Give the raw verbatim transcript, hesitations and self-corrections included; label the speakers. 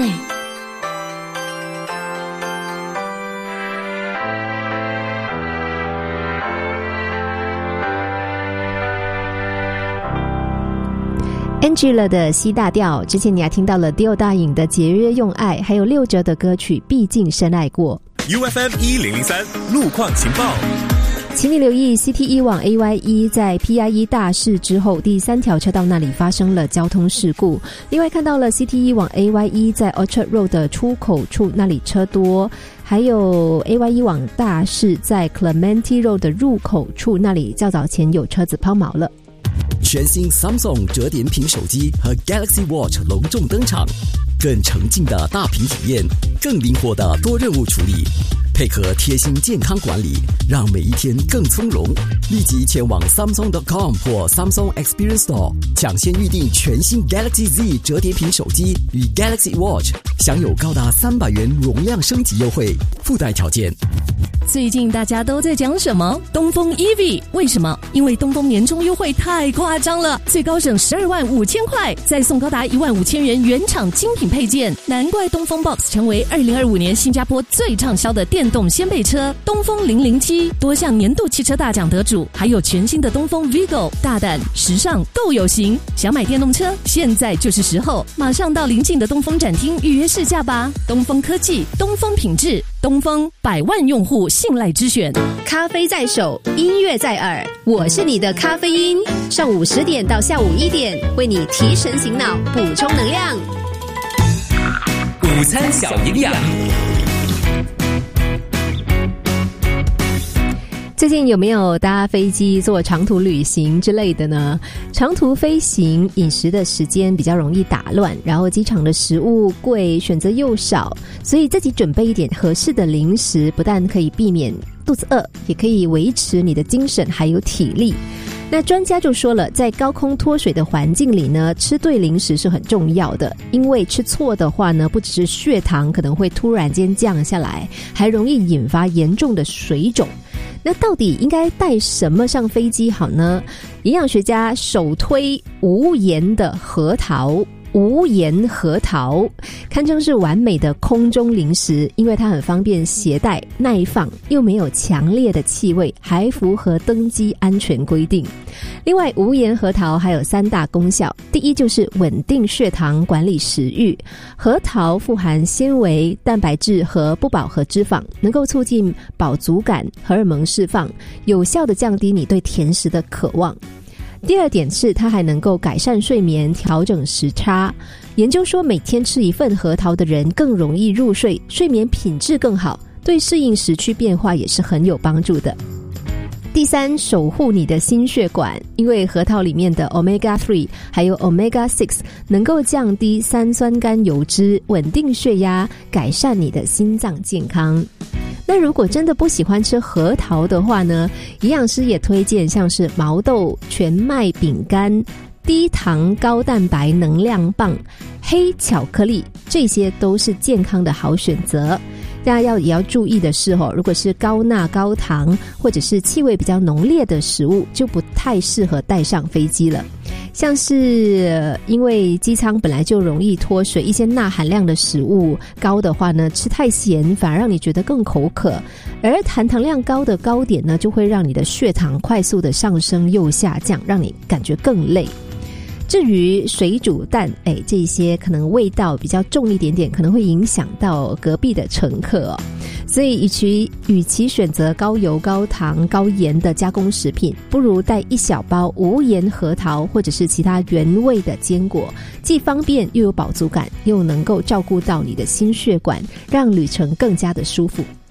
Speaker 1: 耶。
Speaker 2: Angela 的 C 大调，之前你还听到了 Dio 大影的节约用爱，还有六折的歌曲毕竟深爱过。
Speaker 3: U F M 一零零三路况情报，
Speaker 2: 请你留意 C T 一 往 A Y 一 在 P I 一 大事之后第三条车道那里发生了交通事故。另外看到了 C T 一 往 A Y 一 在 Orchard Road 的出口处那里车多，还有 A Y 一 往大事在 Clementi Road 的入口处那里较早前有车子抛锚了。
Speaker 4: 全新 Samsung 折叠屏手机和 Galaxy Watch 隆重登场，更沉浸的大屏体验，更灵活的多任务处理，配合贴心健康管理，让每一天更从容。立即前往 Samsung dot com 或 Samsung Experience Store 抢先预定全新 Galaxy Z 折叠屏手机与 Galaxy Watch， 享有高达三百元容量升级优惠，附带条件。
Speaker 5: 最近大家都在讲什么？东风 E V， 为什么？因为东风年终优惠太夸张了，最高省十二万五千块，再送高达一万五千元原厂精品配件，难怪东风 Box 成为二零二五年新加坡最畅销的电动掀背车。东风零零七多项年度汽车大奖得主，还有全新的东风 Vigo， 大胆、时尚、够有型。想买电动车，现在就是时候，马上到邻近的东风展厅预约试驾吧。东风科技，东风品质，东风百万用户信赖之选。
Speaker 2: 咖啡在手，音乐在耳，我是你的咖啡因。上午十点到下午一点，为你提神醒脑，补充能量。
Speaker 3: 午餐小营养。
Speaker 2: 最近有没有搭飞机做长途旅行之类的呢？长途飞行饮食的时间比较容易打乱，然后机场的食物贵，选择又少，所以自己准备一点合适的零食，不但可以避免肚子饿，也可以维持你的精神还有体力。那专家就说了，在高空脱水的环境里呢，吃对零食是很重要的，因为吃错的话呢，不只是血糖可能会突然间降下来，还容易引发严重的水肿。那到底应该带什么上飞机好呢？营养学家首推无盐的核桃。无盐核桃堪称是完美的空中零食，因为它很方便携带、耐放，又没有强烈的气味，还符合登机安全规定。另外，无盐核桃还有三大功效，第一就是稳定血糖、管理食欲。核桃富含纤维、蛋白质和不饱和脂肪，能够促进饱足感、荷尔蒙释放，有效地降低你对甜食的渴望。第二点是它还能够改善睡眠，调整时差。研究说每天吃一份核桃的人更容易入睡，睡眠品质更好，对适应时区变化也是很有帮助的。第三，守护你的心血管，因为核桃里面的 omega 三 还有 omega 六能够降低三酸甘油脂，稳定血压，改善你的心脏健康。那如果真的不喜欢吃核桃的话呢，营养师也推荐像是毛豆、全麦饼干、低糖高蛋白能量棒、黑巧克力，这些都是健康的好选择。大家要也要注意的是哦，如果是高钠高糖或者是气味比较浓烈的食物，就不太适合带上飞机了。像是因为机舱本来就容易脱水，一些钠含量的食物高的话呢，吃太咸反而让你觉得更口渴，而含糖量高的糕点呢，就会让你的血糖快速的上升又下降，让你感觉更累。至于水煮蛋，哎，这些可能味道比较重一点点，可能会影响到隔壁的乘客哦。所以与其与其选择高油、高糖、高盐的加工食品，不如带一小包无盐核桃或者是其他原味的坚果，既方便又有饱足感，又能够照顾到你的心血管，让旅程更加的舒服。